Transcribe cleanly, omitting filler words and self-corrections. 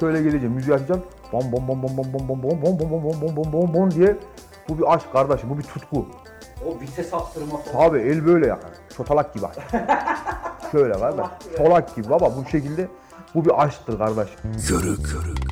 şöyle geleceğim, müziği açacağım. Bom bom bom bom bom bom bom bom bom bom bom bom bom bom bom diye. Bu bir aşk kardeşim, bu bir tutku. O vites attırma falan. Abi el böyle yakar. Çotalak gibi aşk. Şöyle kardeş. Çolak gibi baba bu şekilde. Bu bir aşktır kardeş. Körük